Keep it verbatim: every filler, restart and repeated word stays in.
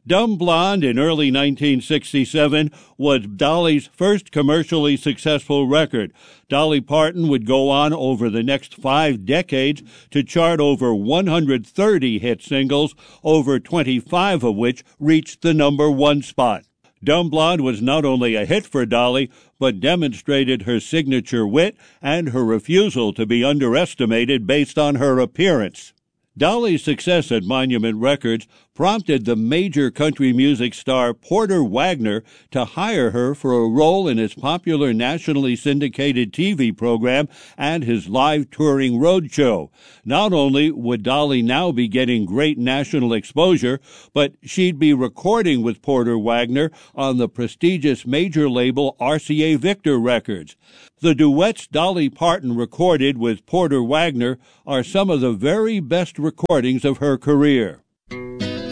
Dumb Blonde in early nineteen sixty-seven was Dolly's first commercially successful record. Dolly Parton would go on over the next five decades to chart over one hundred thirty hit singles, over twenty-five of which reached the number one spot. Dumb Blonde was not only a hit for Dolly, but demonstrated her signature wit and her refusal to be underestimated based on her appearance. Dolly's success at Monument Records prompted the major country music star Porter Wagoner to hire her for a role in his popular nationally syndicated T V program and his live touring roadshow. Not only would Dolly now be getting great national exposure, but she'd be recording with Porter Wagoner on the prestigious major label R C A Victor Records. The duets Dolly Parton recorded with Porter Wagoner are some of the very best recordings of her career.